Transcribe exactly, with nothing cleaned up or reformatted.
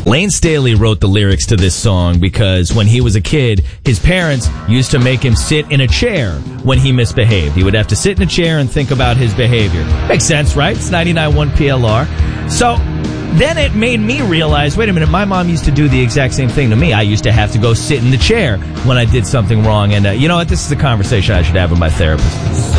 Lane Staley wrote the lyrics to this song because when he was a kid, his parents used to make him sit in a chair when he misbehaved. He would have to sit in a chair and think about his behavior. Makes sense, right? It's ninety-nine point one P L R. So then it made me realize, wait a minute, my mom used to do the exact same thing to me. I used to have to go sit in the chair when I did something wrong. And uh, you know what? This is a conversation I should have with my therapist.